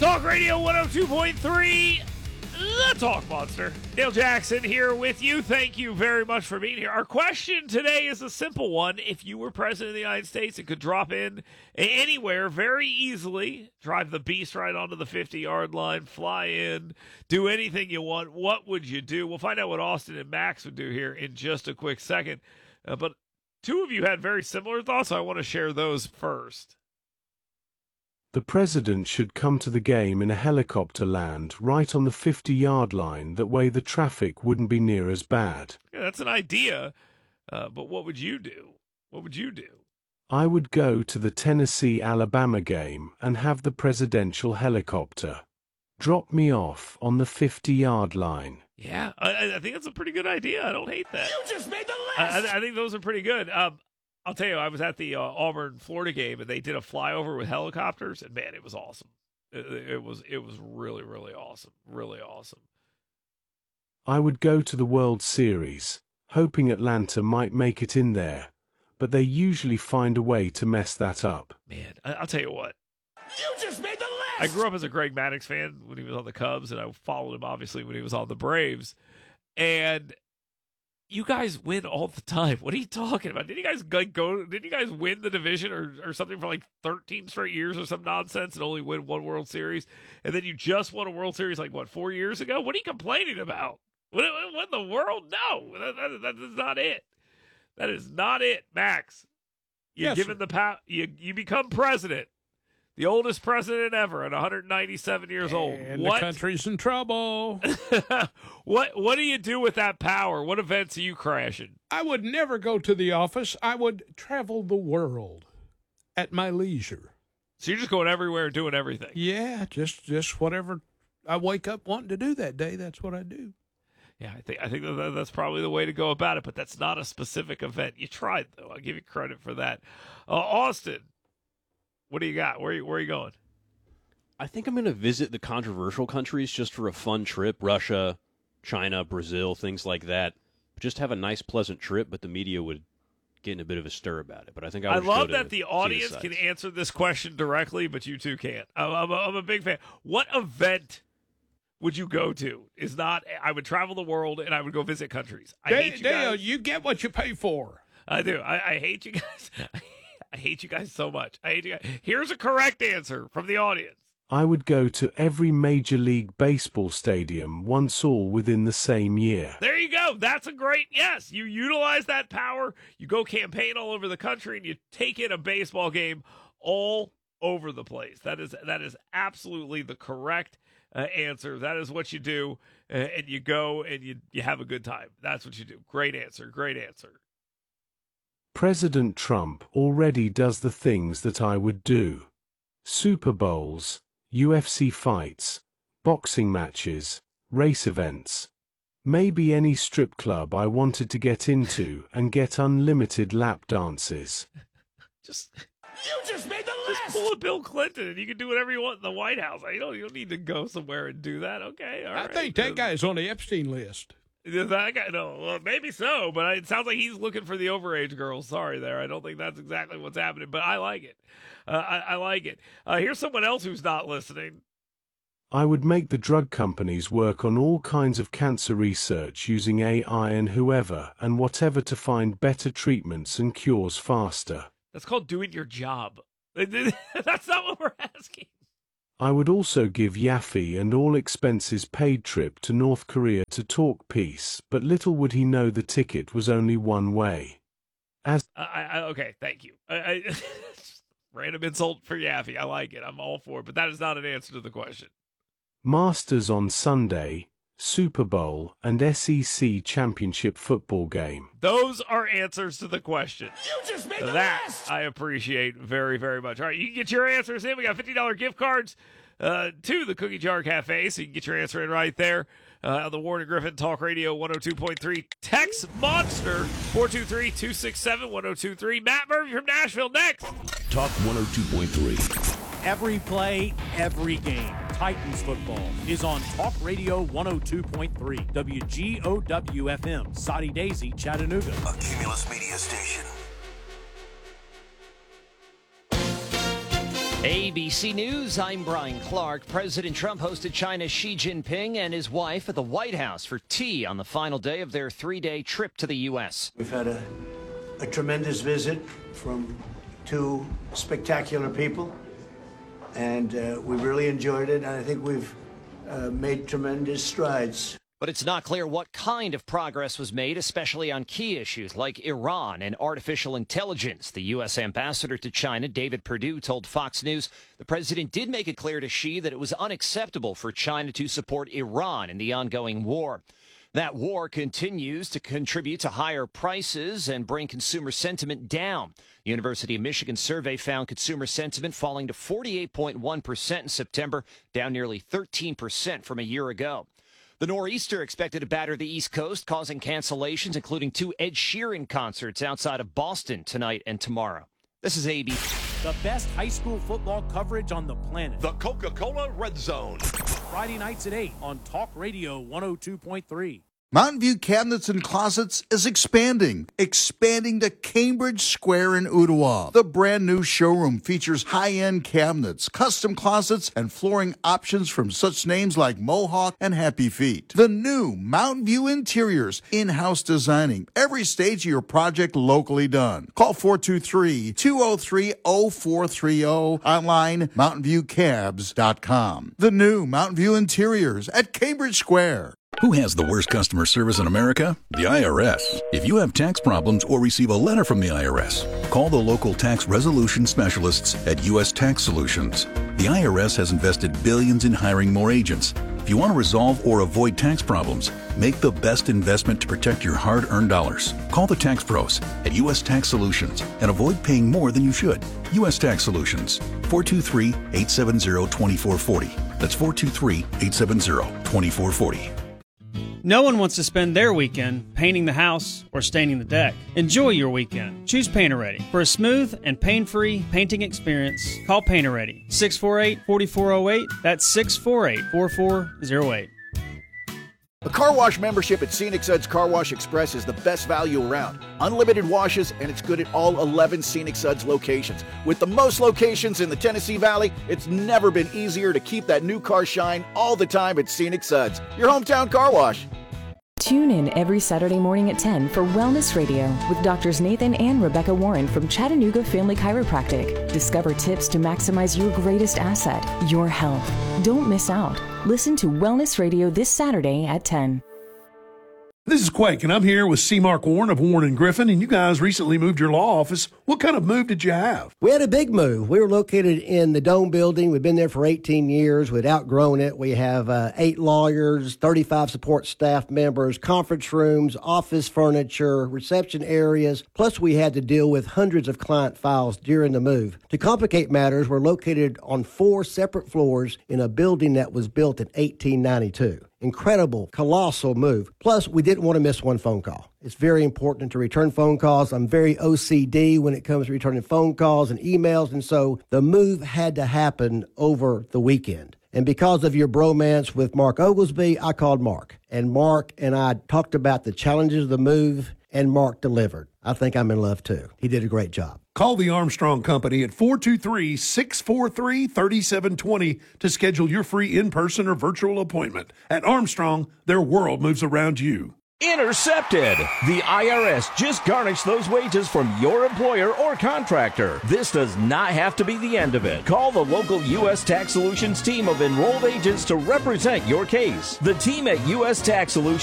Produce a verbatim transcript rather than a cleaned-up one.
Talk Radio one oh two point three, The Talk Monster. Dale Jackson here with you. Thank you very much for being here. Our question today is a simple one. If you were president of the United States and could drop in anywhere very easily, drive the beast right onto the fifty-yard line, fly in, do anything you want, what would you do? We'll find out what Austin and Max would do here in just a quick second. Uh, but two of you had very similar thoughts, so I want to share those first. The president should come to the game in a helicopter land right on the fifty-yard line. That way the traffic wouldn't be near as bad. Yeah, that's an idea, uh, but what would you do? What would you do? I would go to the Tennessee-Alabama game and have the presidential helicopter drop me off on the fifty-yard line. Yeah, I, I think that's a pretty good idea. I don't hate that. You just made the list! I, I think those are pretty good. Um, I'll tell you, I was at the uh, Auburn, Florida game, and they did a flyover with helicopters, and man, it was awesome. It, it was it was really, really awesome. Really awesome. I would go to the World Series, hoping Atlanta might make it in there, but they usually find a way to mess that up. Man, I, I'll tell you what. You just made the list! I grew up as a Greg Maddux fan when he was on the Cubs, and I followed him, obviously, when he was on the Braves. And you guys win all the time. What are you talking about? Did you guys like go? Did you guys win the division or, or something for like thirteen straight years or some nonsense and only win one World Series? And then you just won a World Series like what four years ago? What are you complaining about? What, what in the world? No, that, that, that is not it. That is not it, Max. You're yes, given sir. the power. You you become president. The oldest president ever at one hundred ninety-seven years old. And what? the country's in trouble. what What do you do with that power? What events are you crashing? I would never go to the office. I would travel the world at my leisure. So you're just going everywhere and doing everything. Yeah, just just whatever I wake up wanting to do that day, that's what I do. Yeah, I think I think that that's probably the way to go about it, but that's not a specific event. You tried, though. I'll give you credit for that. Uh, Austin, what do you got? Where are you, where are you going? I think I'm going to visit the controversial countries just for a fun trip. Russia, China, Brazil, things like that. Just have a nice, pleasant trip, but the media would get in a bit of a stir about it. But I think I I would love go to that the see audience sights. can answer this question directly, but you two can't. I'm, I'm, a, I'm a big fan. What event would you go to? Is not, I would travel the world and I would go visit countries. I Dale, hate you Dale, guys. you get what you pay for. I do. I, I hate you guys. I hate you guys so much. I hate you guys. Here's a correct answer from the audience. I would go to every Major League Baseball stadium once, all within the same year. There you go. That's a great, yes. You utilize that power. You go campaign all over the country and you take in a baseball game all over the place. That is that is absolutely the correct uh, answer. That is what you do, uh, and you go and you, you have a good time. That's what you do. Great answer. Great answer. President Trump already does the things that I would do. Super Bowls, U F C fights, boxing matches, race events. Maybe any strip club I wanted to get into and get unlimited lap dances. Just You just made the Just list! pull a Bill Clinton and you can do whatever you want in the White House. You don't, you don't need to go somewhere and do that. Okay, all I right. think that guy's on the Epstein list. Is that guy? No, well, maybe so, but it sounds like he's looking for the overage girls. Sorry there. I don't think that's exactly what's happening, but I like it. Uh, I, I like it. Uh, here's someone else who's not listening. I would make the drug companies work on all kinds of cancer research using A I and whoever and whatever to find better treatments and cures faster. That's called doing your job. That's not what we're asking. I would also give Yaffe an all-expenses-paid trip to North Korea to talk peace, but little would he know the ticket was only one way. As Uh, I, I, okay, thank you. I, I, random insult for Yaffe. I like it. I'm all for it, but that is not an answer to the question. Masters on Sunday, Super Bowl, and S E C championship football game. Those are answers to the question. You just made the That list! I appreciate very, very much. All right, you can get your answers in. We got fifty dollars gift cards uh, to the Cookie Jar Cafe, so you can get your answer in right there uh, on the Warren and Griffin Talk Radio one oh two point three Text Monster four two three, two six seven, one oh two three. Matt Murphy from Nashville next. Talk one oh two point three. Every play, every game. Titans football is on Talk Radio one oh two point three. W G O W F M, Soddy Daisy, Chattanooga. A Cumulus Media Station. A B C News, I'm Brian Clark. President Trump hosted China's Xi Jinping and his wife at the White House for tea on the final day of their three-day trip to the U S. We've had a, a tremendous visit from two spectacular people, and uh, we really enjoyed it, and I think we've uh, made tremendous strides. But it's not clear what kind of progress was made, especially on key issues like Iran and artificial intelligence. The U S ambassador to China, David Perdue, told Fox News the president did make it clear to Xi that it was unacceptable for China to support Iran in the ongoing war. That war continues to contribute to higher prices and bring consumer sentiment down. The University of Michigan survey found consumer sentiment falling to forty-eight point one percent in September, down nearly thirteen percent from a year ago. The nor'easter expected to batter the East Coast, causing cancellations, including two Ed Sheeran concerts outside of Boston tonight and tomorrow. This is A B C. The best high school football coverage on the planet. The Coca-Cola Red Zone. Friday nights at eight on Talk Radio one oh two point three. Mountain View Cabinets and Closets is expanding, expanding to Cambridge Square in Ottawa. The brand new showroom features high-end cabinets, custom closets, and flooring options from such names like Mohawk and Happy Feet. The new Mountain View Interiors, in-house designing, every stage of your project locally done. Call four two three, two oh three, oh four three oh, online mountain view cabs dot com. The new Mountain View Interiors at Cambridge Square. Who has the worst customer service in America? The I R S. If you have tax problems or receive a letter from the I R S, call the local tax resolution specialists at U S Tax Solutions. The I R S has invested billions in hiring more agents. If you want to resolve or avoid tax problems, make the best investment to protect your hard-earned dollars. Call the tax pros at U S Tax Solutions and avoid paying more than you should. U S Tax Solutions, four two three, eight seven zero, two four four zero. That's four two three, eight seven zero, two four four zero. No one wants to spend their weekend painting the house or staining the deck. Enjoy your weekend. Choose Painter Ready. For a smooth and pain-free painting experience, call Painter Ready. six four eight, four four zero eight. That's six four eight, four four zero eight. A car wash membership at Scenic Suds Car Wash Express is the best value around. Unlimited washes, and it's good at all eleven Scenic Suds locations. With the most locations in the Tennessee Valley, it's never been easier to keep that new car shine all the time at Scenic Suds, your hometown car wash. Tune in every Saturday morning at ten for Wellness Radio with Doctors Nathan and Rebecca Warren from Chattanooga Family Chiropractic. Discover tips to maximize your greatest asset, your health. Don't miss out. Listen to Wellness Radio this Saturday at ten. This is Quake, and I'm here with C. Mark Warren of Warren and Griffin, and you guys recently moved your law office. What kind of move did you have? We had a big move. We were located in the Dome building. We've been there for eighteen years. We'd outgrown it. We have uh, eight lawyers, thirty-five support staff members, conference rooms, office furniture, reception areas. Plus, we had to deal with hundreds of client files during the move. To complicate matters, we're located on four separate floors in a building that was built in eighteen ninety-two. Incredible, colossal move. Plus, we didn't want to miss one phone call. It's very important to return phone calls. I'm very O C D when it comes to returning phone calls and emails, and so the move had to happen over the weekend. And because of your bromance with Mark Oglesby, I called Mark. And Mark and I talked about the challenges of the move, and Mark delivered. I think I'm in love, too. He did a great job. Call the Armstrong Company at four two three, six four three, three seven two zero to schedule your free in-person or virtual appointment. At Armstrong, their world moves around you. Intercepted. The I R S just garnished those wages from your employer or contractor. This does not have to be the end of it. Call the local U S Tax Solutions team of enrolled agents to represent your case. The team at U S Tax Solutions